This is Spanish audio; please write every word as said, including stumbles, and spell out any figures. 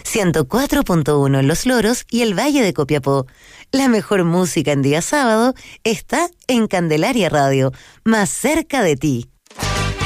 ciento cuatro punto uno en Los Loros y el Valle de Copiapó. La mejor música en día sábado está en Candelaria Radio, más cerca de ti.